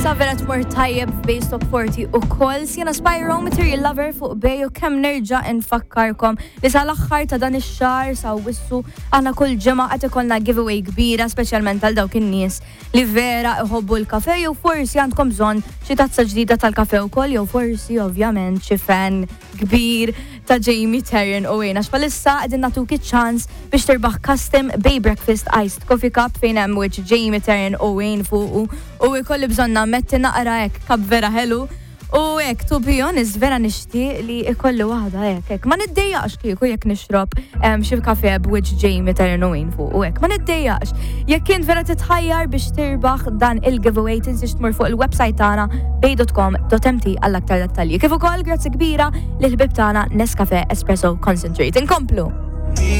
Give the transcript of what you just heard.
issa vera tmur tajjeb bej Top 40 u koll sjena Spyro Material Lover fuq bej u kemm nerġa' infakkarkom li sal-aħħar ta' dan ix-xahar sa wissu aħna kull ġimgħa qed ikollna giveaway kbira speċjalment għal dawk in-nies li vera iħobbu l-kafe jew forsi għandkom bżonn xi tazza ġdida tal-kafe wkoll jew forsi ovvjament xi fan kbir ta' Jamie Terran Owen għax bħalissa qegħdin nagħtuk iċ-ċans biex tirbaħ custom Bay Breakfast Iced Coffee Cup fejn hemm wiċċ Jamie Terran Owen fuqu u jkolli bżonna metti naqra hekk kap vera ħelu u hekk to be honest vera nixtieq li ikolli waħda hekk ma niddejjaqx kieku jekk nixrob xi kafe b'wiċċ Jamie Terran Owen fuq u hekk ma niddejjaqx jekk kien vera titħajjar biex tirbaħ dan il-giveaway tinsiex tmur fuq il-website tagħna bay.com.mt għall-aktar dettalji kif ukoll grazzi kbira lil ħbib tagħna Nescafe Espresso Concentrate. Inkomplu.